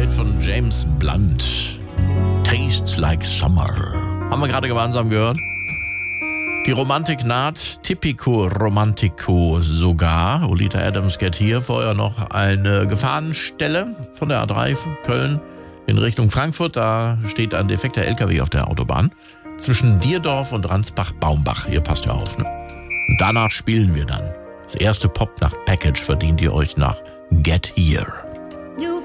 Hit von James Blunt. Tastes like Summer. Haben wir gerade gemeinsam gehört. Die Romantik naht, Tipico Romantico sogar. Olita Adams geht hier vorher noch eine Gefahrenstelle von der A3 Köln in Richtung Frankfurt. Da steht ein defekter LKW auf der Autobahn zwischen Dierdorf und Ransbach-Baumbach. Ihr passt ja auf, ne? Und danach spielen wir dann. Das erste Popnacht-Package verdient ihr euch nach Get Here.